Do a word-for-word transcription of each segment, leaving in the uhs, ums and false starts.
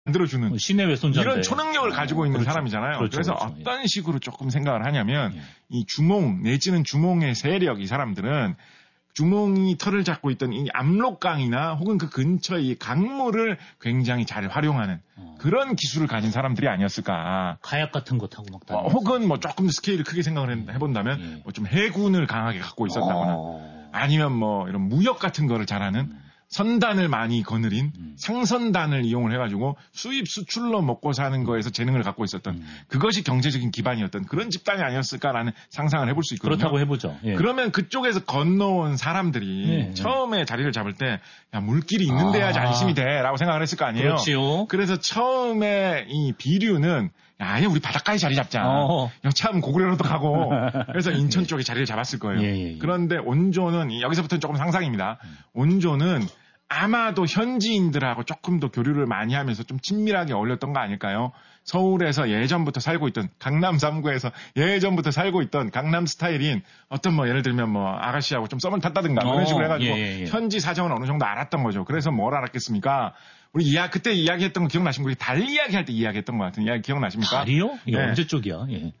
만들어주는 시내외 손자인데 이런 초능력을 가지고 있는 그렇죠. 사람이잖아요. 그렇죠. 그래서 그렇죠. 어떤 식으로 조금 생각을 하냐면 예. 이 주몽 내지는 주몽의 세력 이 사람들은 주몽이 털을 잡고 있던 이 압록강이나 혹은 그 근처의 이 강물을 굉장히 잘 활용하는 어. 그런 기술을 가진 사람들이 아니었을까. 카약 같은 거 타고 막 어, 혹은 뭐 조금 더 스케일을 크게 생각을 해본다면 예. 뭐 좀 해군을 강하게 갖고 있었다거나 어. 아니면 뭐 이런 무역 같은 거를 잘하는 음. 선단을 많이 거느린 음. 상선단을 이용을 해가지고 수입 수출로 먹고 사는 거에서 재능을 갖고 있었던 음. 그것이 경제적인 기반이었던 그런 집단이 아니었을까라는 상상을 해볼 수 있거든요. 그렇다고 해보죠. 예. 그러면 그쪽에서 건너온 사람들이 예. 처음에 자리를 잡을 때 야, 물길이 있는 데야지 아. 안심이 돼라고 생각을 했을 거 아니에요. 그렇지요. 그래서 처음에 이 비류는 야, 아예 우리 바닷가에 자리 잡자. 어허. 여차하면 고구려로도 가고. 그래서 인천 쪽에 자리를 잡았을 거예요. 예, 예, 예. 그런데 온조는 여기서부터는 조금 상상입니다. 온조는 아마도 현지인들하고 조금 더 교류를 많이 하면서 좀 친밀하게 어울렸던 거 아닐까요? 서울에서 예전부터 살고 있던 강남 삼 구에서 예전부터 살고 있던 강남 스타일인 어떤 뭐 예를 들면 뭐 아가씨하고 좀 썸을 탔다든가 뭐 이런 식으로 해가지고 예, 예, 예. 현지 사정을 어느 정도 알았던 거죠. 그래서 뭘 알았겠습니까? 우리 이야 그때 이야기했던 거 기억나십니까? 달 이야기할 때 이야기했던 것 같은 이야기 기억나십니까? 달이요? 이게 네. 언제 쪽이야? 예.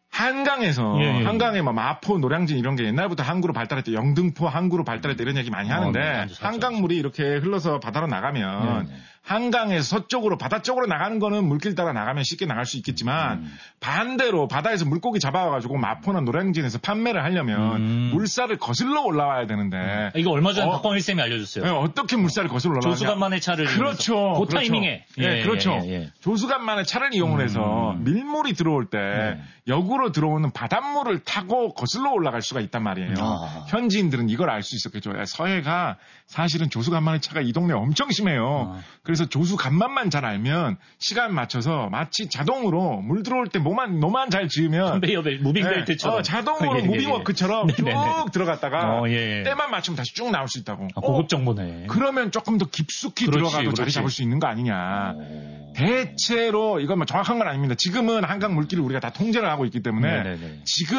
한강에서 예, 예. 한강에 뭐 마포, 노량진 이런 게 옛날부터 항구로 발달했대. 영등포 항구로 발달했대 이런 얘기 많이 하는데 어, 네, 완전 사죠. 한강물이 이렇게 흘러서 바다로 나가면 네, 네. 한강에서 서쪽으로 바다 쪽으로 나가는 거는 물길 따라 나가면 쉽게 나갈 수 있겠지만 음. 반대로 바다에서 물고기 잡아가지고 마포나 노량진에서 판매를 하려면 음. 물살을 거슬러 올라와야 되는데 이거 얼마 전에 어. 박광일 쌤이 알려줬어요. 네, 어떻게 물살을 거슬러 올라가냐? 조수간만의 차를 그렇죠. 이용해서. 그 그렇죠. 타이밍에. 예, 예, 그렇죠. 예, 예. 조수간만의 차를 이용을 해서 음. 밀물이 들어올 때 네. 역으로 들어오는 바닷물을 타고 거슬러 올라갈 수가 있단 말이에요. 아. 현지인들은 이걸 알 수 있었겠죠. 야, 서해가 사실은 조수간만의 차가 이 동네에 엄청 심해요. 아. 그래서 조수간만만 잘 알면 시간 맞춰서 마치 자동으로 물 들어올 때 뭐만 노만 잘 지으면 컨베이어 벨, 무빙 네, 벨트처럼. 어, 자동으로 예, 예, 예. 무빙워크처럼 네, 쭉 네, 네. 들어갔다가 어, 예, 예. 때만 맞추면 다시 쭉 나올 수 있다고. 아, 고급 어, 정보네. 그러면 조금 더 깊숙이 그렇지, 들어가도 자리 그렇지. 잡을 수 있는 거 아니냐. 오. 대체로 이건 뭐 정확한 건 아닙니다. 지금은 한강 물길을 우리가 다 통제를 하고 있기 때문에 네네네.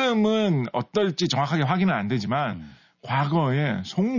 지금은 어떨지 정확하게 확인은 안 되지만 음. 과거에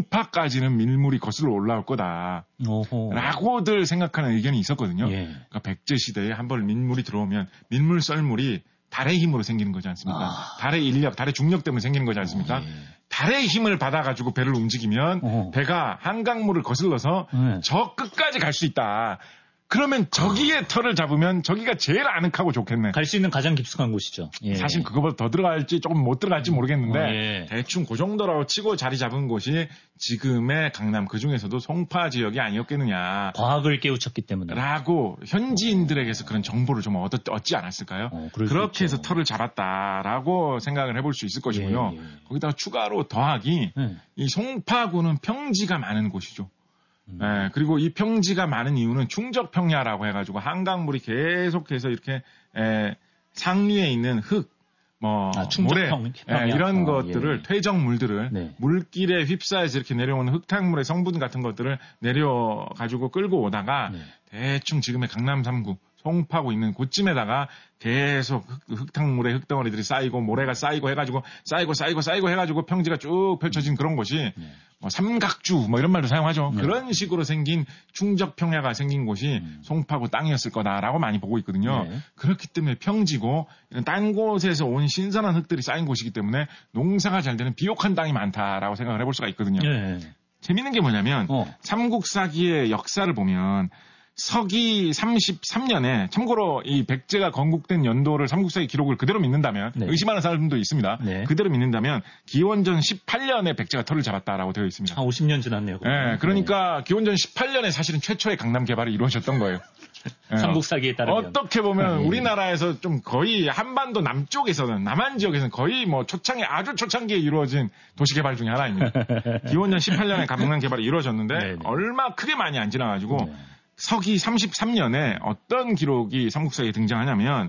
송파까지는 밀물이 거슬러 올라올 거다. 오호. 라고들 생각하는 의견이 있었거든요. 예. 그러니까 백제 시대에 한 번 밀물이 들어오면 밀물 썰물이 달의 힘으로 생기는 거지 않습니까? 아. 달의 인력, 달의 중력 때문에 생기는 거지 않습니까? 어, 예. 달의 힘을 받아가지고 배를 움직이면 어. 배가 한강물을 거슬러서 네. 저 끝까지 갈 수 있다. 그러면 저기에 털을 잡으면 저기가 제일 아늑하고 좋겠네. 갈 수 있는 가장 깊숙한 곳이죠. 예. 사실 그거보다 더 들어갈지 조금 못 들어갈지 모르겠는데 어, 예. 대충 그 정도라고 치고 자리 잡은 곳이 지금의 강남 그 중에서도 송파 지역이 아니었겠느냐. 과학을 깨우쳤기 때문에. 라고 현지인들에게서 그런 정보를 좀 얻, 얻지 않았을까요? 어, 그럴 수 그렇게 해서 있죠. 털을 잡았다라고 생각을 해볼 수 있을 것이고요. 예, 예. 거기다가 추가로 더하기 예. 이 송파구는 평지가 많은 곳이죠. 음. 예, 그리고 이 평지가 많은 이유는 충적평야라고 해가지고 한강물이 계속해서 이렇게 에, 상류에 있는 흙, 뭐 아, 충적평- 모래 평야. 예, 이런 어, 것들을 예. 퇴적물들을 네. 물길에 휩싸여서 이렇게 내려오는 흙탕물의 성분 같은 것들을 내려 가지고 끌고 오다가 네. 대충 지금의 강남 삼 구 송파구 있는 곳쯤에다가 계속 흙, 흙탕물에 흙덩어리들이 쌓이고 모래가 쌓이고 해가지고 쌓이고 쌓이고 쌓이고 해가지고 평지가 쭉 펼쳐진 그런 곳이 네. 뭐 삼각주 뭐 이런 말도 사용하죠. 네. 그런 식으로 생긴 충적평야가 생긴 곳이 음. 송파구 땅이었을 거다라고 많이 보고 있거든요. 네. 그렇기 때문에 평지고 이런 딴 곳에서 온 신선한 흙들이 쌓인 곳이기 때문에 농사가 잘 되는 비옥한 땅이 많다라고 생각을 해볼 수가 있거든요. 예. 재밌는 게 뭐냐면 어. 삼국사기의 역사를 보면 서기 삼십삼 년에 참고로 이 백제가 건국된 연도를 삼국사기 기록을 그대로 믿는다면 네. 의심하는 사람도 있습니다. 네. 그대로 믿는다면 기원전 십팔 년에 백제가 털을 잡았다라고 되어 있습니다. 한 오십 년 지났네요. 예, 그러니까 기원전 십팔 년에 사실은 최초의 강남 개발이 이루어졌던 거예요. 예. 삼국사기에 따르면. 어떻게 보면 아, 예. 우리나라에서 좀 거의 한반도 남쪽에서는 남한 지역에서는 거의 뭐 초창기 아주 초창기에 이루어진 도시 개발 중에 하나입니다. 기원전 십팔 년에 강남 개발이 이루어졌는데 네네. 얼마 크게 많이 안 지나가지고 네. 서기 삼십삼 년에 어떤 기록이 삼국사에 등장하냐면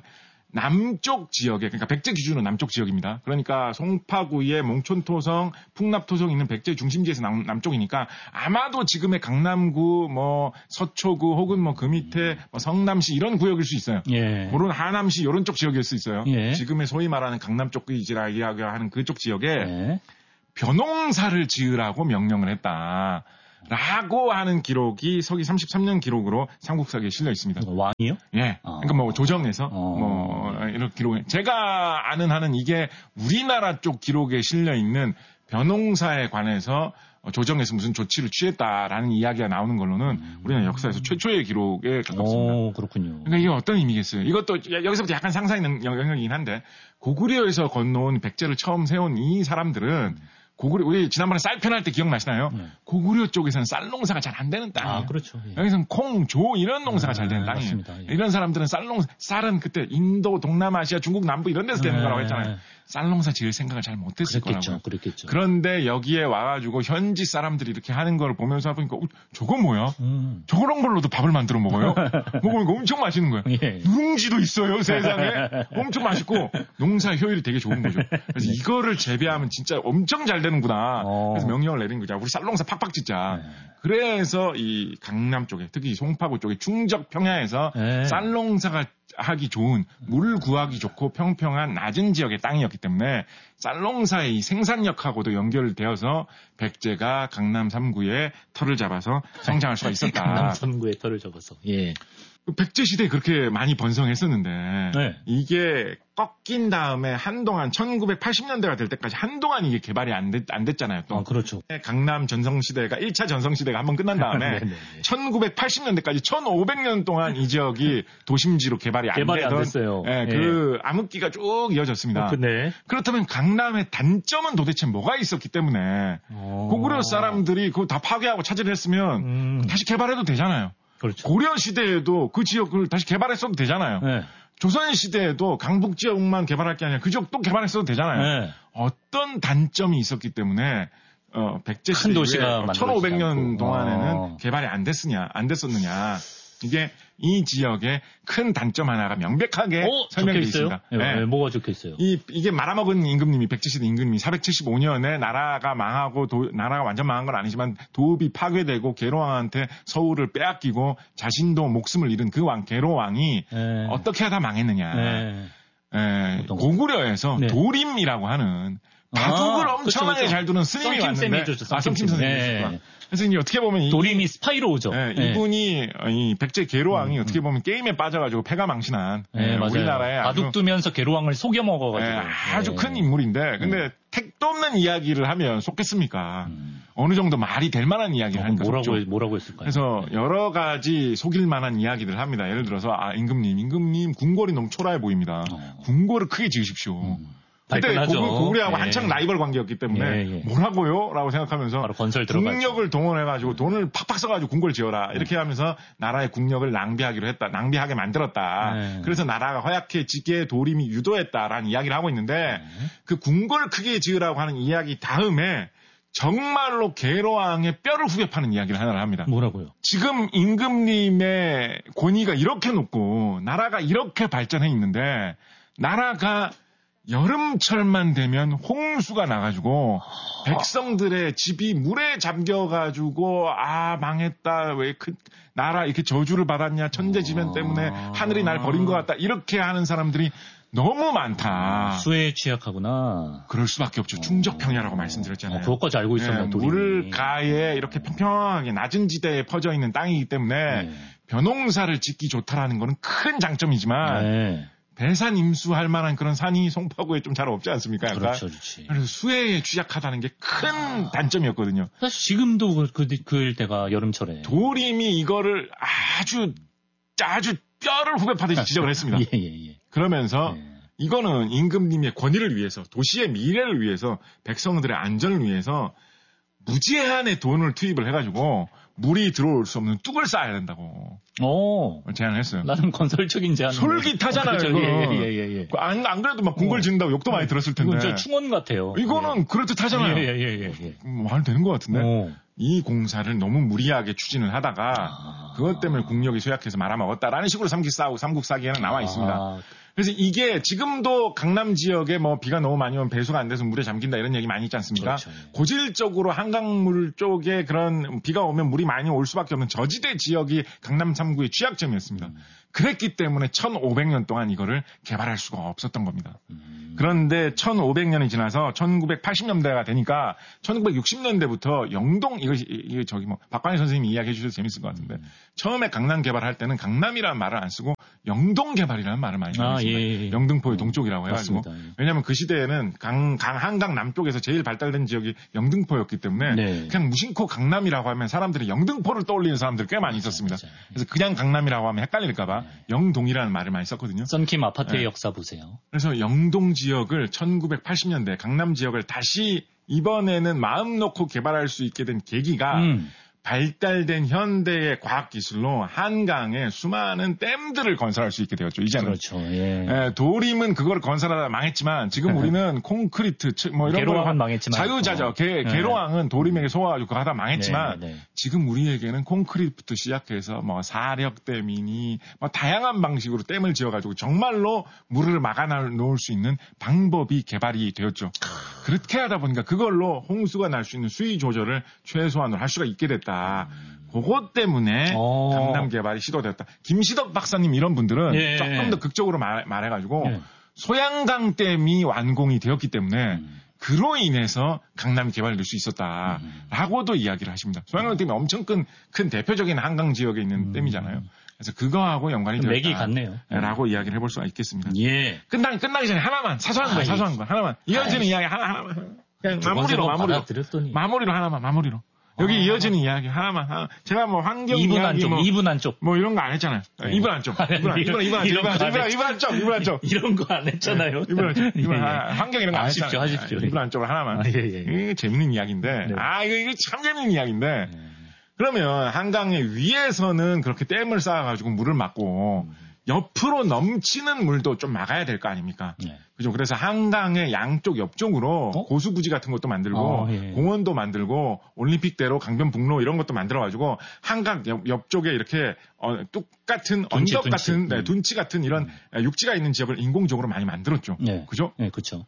남쪽 지역에 그러니까 백제 기준으로 남쪽 지역입니다. 그러니까 송파구의 몽촌토성, 풍납토성 있는 백제 중심지에서 남, 남쪽이니까 아마도 지금의 강남구, 뭐 서초구 혹은 뭐 그 밑에 뭐 성남시 이런 구역일 수 있어요. 예. 물론 하남시 이런 쪽 지역일 수 있어요. 예. 지금의 소위 말하는 강남 쪽이지라 이야기하는 그쪽 지역에 예. 벼농사를 지으라고 명령을 했다. 라고 하는 기록이 서기 삼십삼 년 기록으로 삼국사기에 실려 있습니다. 왕이요? 예. 어. 그러니까 뭐 조정에서 어. 뭐 이런 기록. 제가 아는 한은 이게 우리나라 쪽 기록에 실려 있는 벼농사에 관해서 조정에서 무슨 조치를 취했다라는 이야기가 나오는 걸로는 음. 우리나라 역사에서 최초의 기록에 가깝습니다. 오, 그렇군요. 그러니까 이게 어떤 의미겠어요? 이것도 여기서부터 약간 상상이 영역이긴 한데 고구려에서 건너온 백제를 처음 세운 이 사람들은 음. 고구려, 우리 지난번에 쌀 편할 때 기억나시나요? 네. 고구려 쪽에서는 쌀 농사가 잘 안 되는 땅이에요. 아, 그렇죠. 예. 여기서는 콩, 조 이런 농사가 네, 잘 되는 땅이에요. 맞습니다. 예. 이런 사람들은 쌀 농사, 쌀은 그때 인도, 동남아시아, 중국 남부 이런 데서 되는 네. 거라고 했잖아요. 쌀 농사 지을 생각을 잘 못했을 그랬겠죠, 거라고요. 그랬겠죠. 그런데 여기에 와가지고 현지 사람들이 이렇게 하는 걸 보면서 보니까 어, 저거 뭐야? 음. 저런 걸로도 밥을 만들어 먹어요? 먹으니까 엄청 맛있는 거예요. 예. 누룽지도 있어요, 세상에. 엄청 맛있고 농사 효율이 되게 좋은 거죠. 그래서 네. 이거를 재배하면 진짜 엄청 잘 되는구나. 어. 그래서 명령을 내린 거죠. 우리 쌀 농사 팍팍 짓자. 네. 그래서 이 강남 쪽에 특히 송파구 쪽에 충적 평야에서 네. 쌀 농사가 하기 좋은 물 구하기 좋고 평평한 낮은 지역의 땅이었기 때문에 쌀농사의 이 생산력하고도 연결되어서 백제가 강남 삼 구에 터를 잡아서 성장할 수가 있었다. 강남 삼 구에 터를 잡아서. 예. 백제 시대에 그렇게 많이 번성했었는데 네. 이게 꺾인 다음에 한동안 천구백팔십 년대가 될 때까지 한동안 이게 개발이 안, 됐, 안 됐잖아요. 또 아, 그렇죠. 강남 전성시대가 일 차 전성시대가 한번 끝난 다음에 천구백팔십 년대까지 천오백 년 동안 이 지역이 도심지로 개발이 안 개발이 되던 안 됐어요. 예, 그 암흑기가 쭉 이어졌습니다. 어, 네. 그렇다면 강남의 단점은 도대체 뭐가 있었기 때문에 오. 고구려 사람들이 그거 다 파괴하고 차지를 했으면 음. 다시 개발해도 되잖아요. 그렇죠. 고려 시대에도 그 지역을 다시 개발했어도 되잖아요. 네. 조선 시대에도 강북 지역만 개발할 게 아니라 그 지역 또 개발했어도 되잖아요. 네. 어떤 단점이 있었기 때문에 어, 백제 시대 천오백 년 동안에는 어. 개발이 안 됐으냐, 안 됐었느냐. 이게 이 지역의 큰 단점 하나가 명백하게 어, 설명되어 있습니다. 네. 네. 뭐가 적혀 있어요? 이, 이게 말아먹은 임금님이 백제시대 임금님이 사백칠십오 년에 나라가 망하고 도, 나라가 완전 망한 건 아니지만 도읍이 파괴되고 계로왕한테 서울을 빼앗기고 자신도 목숨을 잃은 그 왕 계로왕이 네. 어떻게 하다 망했느냐. 네. 에, 고구려에서 네. 도림이라고 하는 바둑을 아, 엄청나게 그쵸, 그쵸. 잘 두는 스님이 왔는데 아, 성킴 선생님이시구나. 네. 그래서 이제 어떻게 보면 도림이 이, 스파이로우죠. 네, 네. 이분이 이 백제 계로왕이 음, 어떻게 보면 게임에 빠져가지고 패가 망신한 네, 우리나라에 바둑 두면서 계로왕을 속여 먹어가지고 네, 아주 네. 큰 인물인데 근데 음. 택도 없는 이야기를 하면 속겠습니까? 음. 어느 정도 말이 될 만한 이야기를 하니까 뭐라고 속죠. 뭐라고 했을까요? 그래서 여러 가지 속일 만한 이야기를 합니다. 예를 들어서 아 임금님, 임금님 궁궐이 너무 초라해 보입니다. 어. 궁궐을 크게 지으십시오. 음. 그때 고구려하고 예. 한창 라이벌 관계였기 때문에 예, 예. 뭐라고요? 라고 생각하면서 바로 건설 들어가죠. 국력을 동원해가지고 돈을 팍팍 써가지고 궁궐 지어라. 이렇게 하면서 나라의 국력을 낭비하기로 했다. 낭비하게 만들었다. 예. 그래서 나라가 허약해지게 도림이 유도했다라는 이야기를 하고 있는데 예. 그 궁궐 크게 지으라고 하는 이야기 다음에 정말로 계로왕의 뼈를 후벼 파는 이야기를 하나를 합니다. 뭐라고요? 지금 임금님의 권위가 이렇게 높고 나라가 이렇게 발전해 있는데 나라가 여름철만 되면 홍수가 나가지고 백성들의 집이 물에 잠겨가지고 아 망했다 왜 그 나라 이렇게 저주를 받았냐 천재지변 때문에 하늘이 날 버린 것 같다 이렇게 하는 사람들이 너무 많다. 수해에 취약하구나. 그럴 수밖에 없죠. 충적평야라고 말씀드렸잖아요. 어, 그것까지 알고 있었나. 네, 물가에 이렇게 평평하게 낮은 지대에 퍼져 있는 땅이기 때문에 네. 벼농사를 짓기 좋다라는 거는 큰 장점이지만 네. 배산 임수할 만한 그런 산이 송파구에 좀 잘 없지 않습니까? 약간? 그렇죠, 그렇지. 그래서 수해에 취약하다는 게 큰 아... 단점이었거든요. 사실 지금도 그, 그, 그일 때가 여름철에. 도림이 이거를 아주, 아주 뼈를 후벼 파듯이 지적을 했습니다. 예, 예, 예. 그러면서 예. 이거는 임금님의 권위를 위해서, 도시의 미래를 위해서, 백성들의 안전을 위해서 무제한의 돈을 투입을 해가지고 물이 들어올 수 없는 뚝을 쌓아야 된다고. 오. 제안을 했어요. 나는 건설적인 제안. 솔깃하잖아요. 어, 예, 예, 예, 예. 안, 안 그래도 막 궁궐 짓는다고 욕도 많이 들었을 텐데. 이건 저 충원 같아요. 이거는 예. 그럴듯하잖아요. 예, 예, 예, 예. 말 되는 것 같은데. 오. 이 공사를 너무 무리하게 추진을 하다가 아. 그것 때문에 국력이 쇠약해서 말아먹었다라는 식으로 삼국사하고 삼국사기에는 나와 있습니다. 아. 그래서 이게 지금도 강남 지역에 뭐 비가 너무 많이 오면 배수가 안 돼서 물에 잠긴다 이런 얘기 많이 있지 않습니까? 그렇죠. 고질적으로 한강물 쪽에 그런 비가 오면 물이 많이 올 수밖에 없는 저지대 지역이 강남 삼 구의 취약점이었습니다. 음. 그랬기 때문에 천오백 년 동안 이거를 개발할 수가 없었던 겁니다. 음. 그런데 천오백 년이 지나서 천구백팔십 년대가 되니까 천구백육십 년대부터 영동 이거 이거 저기 뭐 박관희 선생님이 이야기해 주셔서 재밌을 것 같은데 음. 처음에 강남 개발할 때는 강남이라는 말을 안 쓰고 영동 개발이라는 말을 많이 아, 썼습니다. 예, 예. 영등포의 동쪽이라고 해가지고 맞습니다. 왜냐하면 그 시대에는 강, 강 한강 남쪽에서 제일 발달된 지역이 영등포였기 때문에 네. 그냥 무심코 강남이라고 하면 사람들이 영등포를 떠올리는 사람들이 꽤 많이 있었습니다. 맞아요. 그래서 그냥 강남이라고 하면 헷갈릴까봐 네. 영동이라는 말을 많이 썼거든요. 썬킴 아파트의 네. 역사 보세요. 그래서 영동 지역을 천구백팔십 년대 강남 지역을 다시 이번에는 마음 놓고 개발할 수 있게 된 계기가 음. 발달된 현대의 과학기술로 한강에 수많은 댐들을 건설할 수 있게 되었죠. 이제는. 그렇죠. 예. 예, 도림은 그걸 건설하다 망했지만 지금 우리는 콘크리트 뭐 이런 걸 망했지만 자유자적 개, 개로왕은 도림에게 소화하고 그거 하다 망했지만 네, 네. 지금 우리에게는 콘크리트부터 시작해서 뭐 사력댐이니 뭐 다양한 방식으로 댐을 지어가지고 정말로 물을 막아 놓을 수 있는 방법이 개발이 되었죠. 그렇게 하다 보니까 그걸로 홍수가 날 수 있는 수위 조절을 최소한으로 할 수가 있게 됐다. 그것 때문에 오. 강남 개발이 시도되었다. 김시덕 박사님 이런 분들은 예. 조금 더 극적으로 말, 말해가지고 예. 소양강댐이 완공이 되었기 때문에 음. 그로 인해서 강남이 개발될 수 있었다라고도 음. 이야기를 하십니다. 소양강댐이 엄청 큰, 큰 대표적인 한강 지역에 있는 음. 댐이잖아요. 그래서 그거하고 연관이 되었다. 맥이 같네요. 라고 이야기를 해볼 수가 있겠습니다. 예. 끝나기, 끝나기 전에 하나만 사소한 거예요. 사소한 거 하나만. 이어지는 이야기 하나, 하나만. 그냥 마무리로, 마무리로. 마무리로 하나만, 마무리로. 여기 아, 이어지는 이야기 하나만, 하나. 제가 뭐 환경 이분 이야기 안쪽, 뭐, 이분 안쪽. 뭐 이런 거 안 했잖아요. 네. 이분 안쪽. 이분 안쪽. 이분 안쪽. 이분 안쪽. 이분 안쪽. 이분 안쪽. 이런 거 안 했잖아요. 네. 이분 안쪽. 이분 아, 환경 이런 거 안 하십시오, 했잖아요. 하십시오. 이분 안쪽으로 하나만. 아, 예, 예. 이게 재밌는 이야기인데. 네. 아, 이거, 이거 참 재밌는 이야기인데. 네. 그러면 한강의 위에서는 그렇게 댐을 쌓아가지고 물을 막고, 음. 옆으로 넘치는 물도 좀 막아야 될 거 아닙니까? 네. 그죠? 그래서 한강의 양쪽 옆쪽으로 어? 고수부지 같은 것도 만들고 어, 예. 공원도 만들고 올림픽대로 강변북로 이런 것도 만들어가지고 한강 옆, 옆쪽에 이렇게 어, 똑같은 둔치, 언덕 둔치. 같은 네, 음. 둔치 같은 이런 음. 육지가 있는 지역을 인공적으로 많이 만들었죠. 네. 그죠? 네, 그렇죠.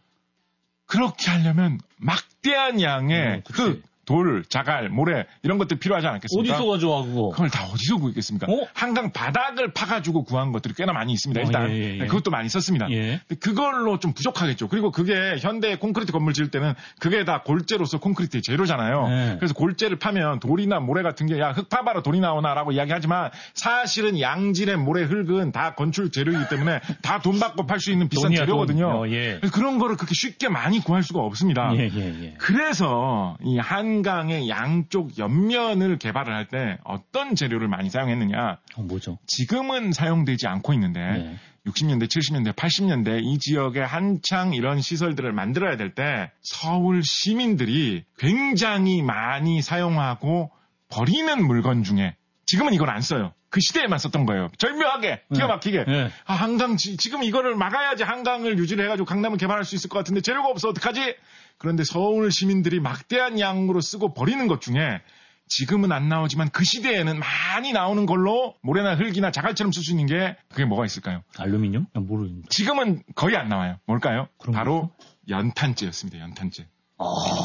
그렇게 하려면 막대한 양의 음, 흙, 돌, 자갈, 모래 이런 것들 필요하지 않겠습니까? 어디서 가져와 그거? 그걸 다 어디서 구했겠습니까? 어? 한강 바닥을 파가지고 구한 것들이 꽤나 많이 있습니다. 일단 어, 예, 예, 예. 그것도 많이 썼습니다. 예. 근데 그걸로 좀 부족하겠죠. 그리고 그게 현대 콘크리트 건물 지을 때는 그게 다 골재로서 콘크리트의 재료잖아요. 예. 그래서 골재를 파면 돌이나 모래 같은 게 야 흙 파봐라 돌이 나오나라고 이야기하지만 사실은 양질의 모래 흙은 다 건축 재료이기 때문에 다 돈 받고 팔 수 있는 비싼 돈이야, 재료거든요. 돈. 어, 예. 그런 거를 그렇게 쉽게 많이 구할 수가 없습니다. 예, 예, 예. 그래서 이 한강의 양 쪽 옆면을 개발을 할 때 어떤 재료를 많이 사용했느냐? 어, 뭐죠? 지금은 사용되지 않고 있는데 네. 육십 년대, 칠십 년대, 팔십 년대 이 지역에 한창 이런 시설들을 만들어야 될 때 서울 시민들이 굉장히 많이 사용하고 버리는 물건 중에 지금은 이걸 안 써요. 그 시대에만 썼던 거예요. 절묘하게, 기가 막히게. 네. 네. 아, 한강, 지, 지금 이거를 막아야지 한강을 유지를 해가지고 강남을 개발할 수 있을 것 같은데 재료가 없어. 어떡하지? 그런데 서울 시민들이 막대한 양으로 쓰고 버리는 것 중에 지금은 안 나오지만 그 시대에는 많이 나오는 걸로 모래나 흙이나 자갈처럼 쓸 수 있는 게 그게 뭐가 있을까요? 알루미늄? 모르겠는데. 지금은 거의 안 나와요. 뭘까요? 바로 거죠? 연탄재였습니다. 연탄재. 아...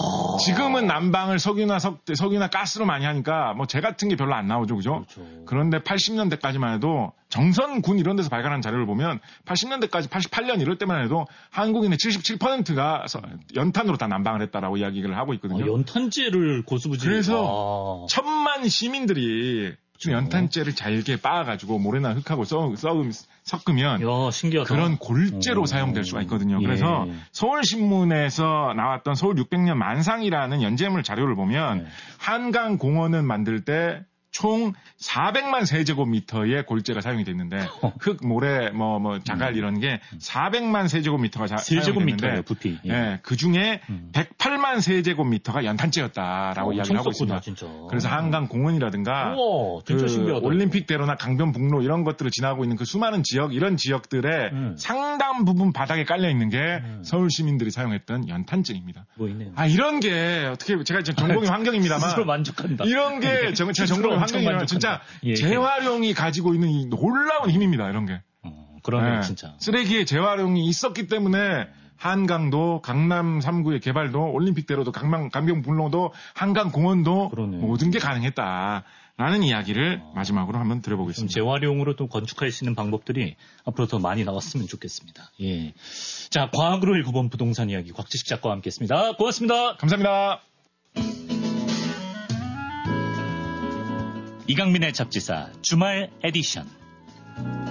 지금은 난방을 석유나 석, 석유나 가스로 많이 하니까 뭐 재 같은 게 별로 안 나오죠, 그죠? 그렇죠. 그런데 팔십 년대까지만 해도 정선군 이런 데서 발간한 자료를 보면 팔십 년대까지 팔십팔 년 이럴 때만 해도 한국인의 칠십칠 퍼센트가 연탄으로 다 난방을 했다라고 이야기를 하고 있거든요. 아, 연탄재를 고수부지. 그래서 아... 천만 시민들이 연탄재를 잘게 빻아가지고 모래나 흙하고 써, 써, 섞으면 야, 신기하다. 그런 골재로 오, 사용될 수가 있거든요. 예. 그래서 서울신문에서 나왔던 서울 육백 년 만상이라는 연재물 자료를 보면 예. 한강공원을 만들 때 총 사백만 세제곱미터의 골재가 사용이 됐는데 흙, 모래, 뭐, 뭐 자갈 이런 게 사백만 세제곱미터가 자, 사용이 됐는데 부피. 예. 예, 그 중에 음. 백팔만 세제곱미터가 연탄재였다라고 어, 이야기를 하고 있습니다. 진짜. 그래서 한강공원이라든가 우와, 진짜 그 신기하다. 올림픽대로나 강변북로 이런 것들을 지나고 있는 그 수많은 지역 이런 지역들의 음. 상당 부분 바닥에 깔려 있는 게 음. 서울 시민들이 사용했던 연탄재입니다. 뭐 있네요. 아 이런 게 어떻게 제가 전공이 환경입니다만 스스로 만족한다. 이런 게 제가 전공이 환경이면 진짜 예, 재활용이 가지고 있는 이 놀라운 힘입니다. 이런 게. 어, 그러네요, 네. 진짜. 쓰레기의 재활용이 있었기 때문에 한강도 강남 삼 구의 개발도 올림픽대로도 강남 강변북로도 한강공원도 그러네. 모든 게 가능했다. 라는 이야기를 어. 마지막으로 한번 좀 들어보겠습니다. 재활용으로 또 건축할 수 있는 방법들이 앞으로 더 많이 나왔으면 좋겠습니다. 예. 자, 과학으로 읽어본 부동산 이야기 곽지식 작가와 함께했습니다. 고맙습니다. 감사합니다. 이강민의 잡지사 주말 에디션.